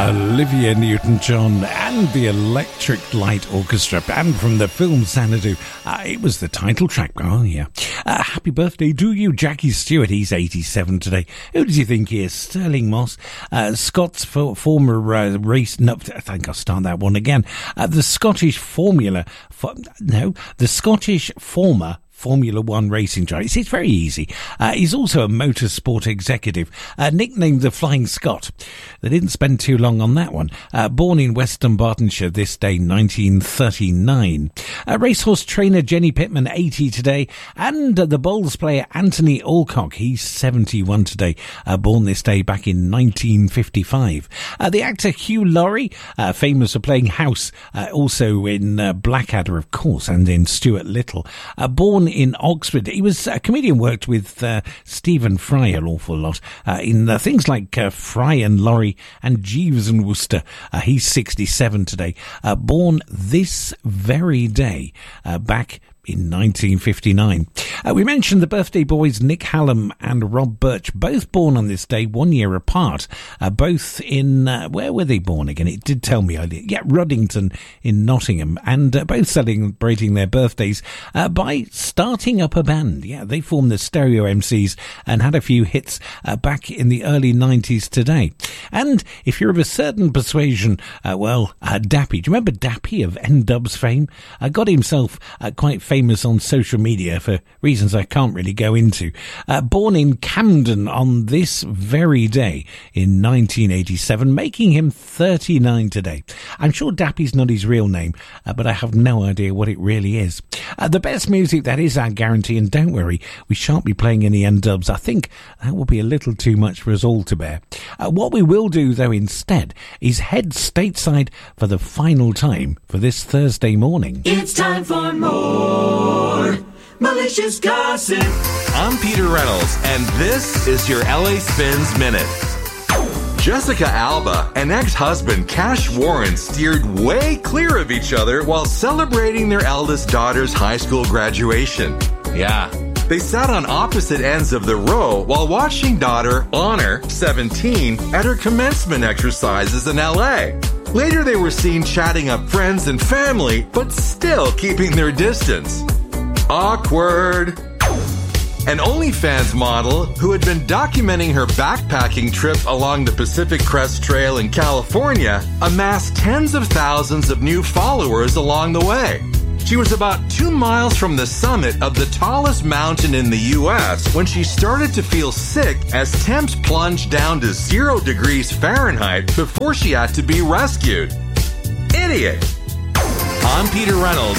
Olivia Newton-John and the Electric Light Orchestra, and from the film Xanadu, it was the title track. Oh yeah. Happy birthday to you, Jackie Stewart. He's 87 today. Who did you think he is? Sterling Moss, Scott's former race. No, I think I'll start that one again. The Scottish former Formula One racing driver. It's very easy. He's also a motorsport executive, nicknamed the Flying Scot. They didn't spend too long on that one. Born in West Dunbartonshire this day, 1939. Racehorse trainer Jenny Pittman, 80 today. And the bowls player Anthony Alcock, he's 71 today. Born this day back in 1955. The actor Hugh Laurie, famous for playing House, also in Blackadder, of course, and in Stuart Little. Born in Oxford. He was a comedian, worked with Stephen Fry an awful lot in things like Fry and Laurie and Jeeves and Wooster. He's 67 today. Born this very day back in 1959. We mentioned the birthday boys Nick Hallam and Rob Birch, both born on this day 1 year apart, both in, where were they born again? It did tell me earlier. Yeah, Ruddington in Nottingham, and both celebrating their birthdays by starting up a band. Yeah, they formed the Stereo MCs and had a few hits back in the early 90s today. And if you're of a certain persuasion, Dappy, do you remember Dappy of N-Dubs fame? Got himself quite famous on social media for reasons I can't really go into. Born in Camden on this very day in 1987, making him 39 today. I'm sure Dappy's not his real name, but I have no idea what it really is. The best music, that is our guarantee, and don't worry, we shan't be playing any N-Dubs. I think that will be a little too much for us all to bear. What we will do, though, instead, is head stateside for the final time for this Thursday morning. It's time for more malicious gossip. I'm Peter Reynolds, and this is your LA Spins Minute. Jessica Alba and ex-husband Cash Warren steered way clear of each other while celebrating their eldest daughter's high school graduation. Yeah, they sat on opposite ends of the row while watching daughter Honor, 17, at her commencement exercises in LA. Later, they were seen chatting up friends and family, but still keeping their distance. Awkward. An OnlyFans model who had been documenting her backpacking trip along the Pacific Crest Trail in California amassed tens of thousands of new followers along the way. She was about 2 miles from the summit of the tallest mountain in the U.S. when she started to feel sick as temps plunged down to 0 degrees Fahrenheit before she had to be rescued. Idiot! I'm Peter Reynolds.